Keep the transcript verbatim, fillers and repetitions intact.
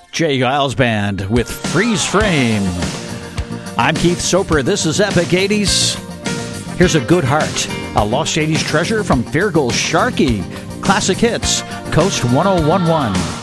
Jay Giles Band with Freeze Frame. I'm Keith Soper. This is Epic eighties. Here's a Good Heart, a lost eighties treasure from Feargal Sharkey. Classic Hits, Coast one oh one one.